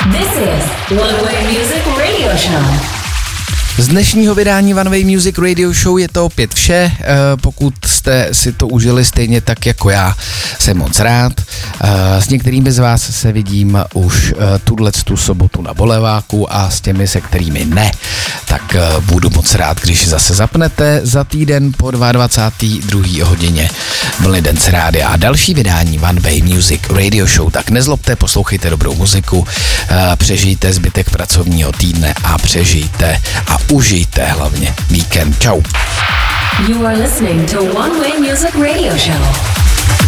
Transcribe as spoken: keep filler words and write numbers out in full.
This is One Way Music Radio Show. Z dnešního vydání One Way Music Radio Show je to opět vše. Pokud jste si to užili stejně tak jako já, jsem moc rád. S některými z vás se vidím už tuto sobotu na Boleváku a s těmi, se kterými ne, tak budu moc rád, když zase zapnete za týden po dvacáté druhé hodině Vlny Dance Rádia a další vydání One Way Music Radio Show. Tak nezlobte, poslouchejte dobrou muziku, přežijte zbytek pracovního týdne a přežijte a užijte hlavně víkend. Čau. You are listening to One Way Music Radio Show.